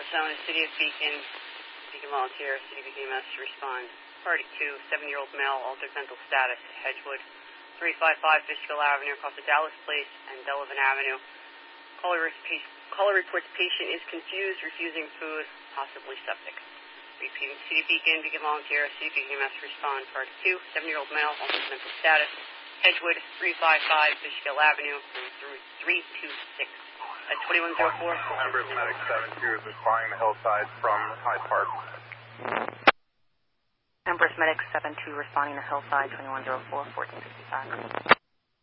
Arizona, City of Beacon, Beacon Volunteer, City of Beacon EMS to respond. Party 2, 7-year-old male, altered mental status, Hedgewood, 355 Fishkill Avenue, across the Dallas Place and Delavan Avenue. Caller reports patient is confused, refusing food, possibly septic. Repeating, City of Beacon, Beacon Volunteer, City of Beacon EMS to respond. Party 2, 7-year-old male, altered mental status, Hedgewood, 355 Fishkill Avenue, through 326. At 2104. Empress Medic 72 is responding to Hillside from Hyde Park. Empress Medic 72 responding to Hillside, 2104, 1455.